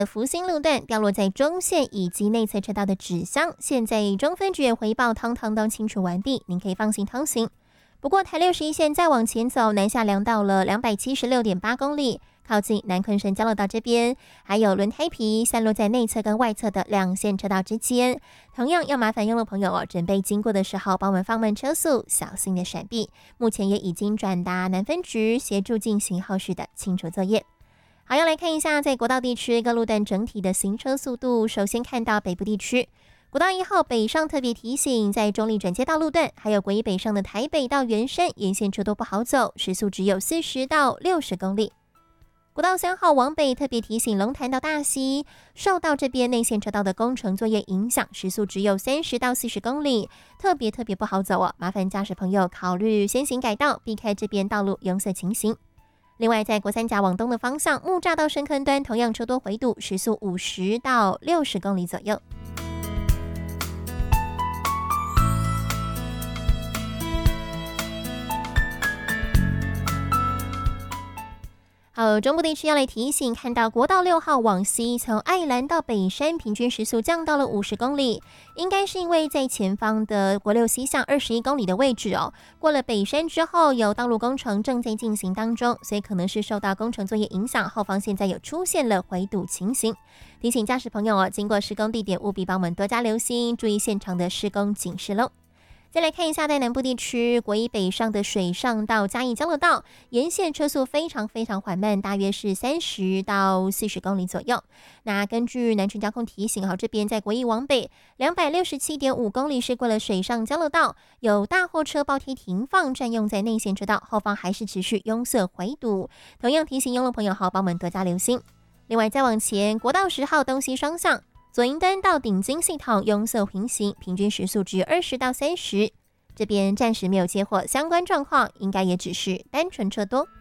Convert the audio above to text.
福兴路段掉落在中线以及内侧车道的纸箱，现在中分局也回报汤都清除完毕，您可以放心通行。不过台61线再往前走，南下量到了276.8公里，靠近南昆生交流道这边，还有轮胎皮散落在内侧跟外侧的两线车道之间，同样要麻烦用路朋友准备经过的时候帮我们放慢车速，小心的闪避。目前也已经转达南分局协助进行后续的清除作业。好，要来看一下在国道地区各路段整体的行车速度。首先看到北部地区，国道1号北上特别提醒，在中立转接道路段，还有国一北上的台北到圆山沿线车都不好走，时速只有40到60公里。国道3号往北特别提醒，龙潭到大溪受到这边内线车道的工程作业影响，时速只有30到40公里，特别不好走哦，麻烦驾驶朋友考虑先行改道，避开这边道路拥塞情形。另外，在国三甲往东的方向，木栅到深坑端同样车多回堵，时速50到60公里左右。中部地区要来提醒，看到国道6号往西，从爱兰到北山，平均时速降到了50公里，应该是因为在前方的国6西向21公里的位置过了北山之后，有道路工程正在进行当中，所以可能是受到工程作业影响，后方现在有出现了回堵情形，提醒驾驶朋友经过施工地点务必帮我们多加留心，注意现场的施工警示喽。再来看一下，在南部地区，国一北上的水上到嘉义交流道沿线车速非常缓慢，大约是30到40公里左右。那根据南权交控提醒，这边在国一往北267.5公里是过了水上交流道，有大货车包贴停放，占用在内线车道，后方还是持续拥塞回堵。同样提醒用路朋友帮我们多加留心。另外再往前，国道10号东西双向左营端到顶金系统拥塞平行，平均时速只有20到30，这边暂时没有接获相关状况，应该也只是单纯车多。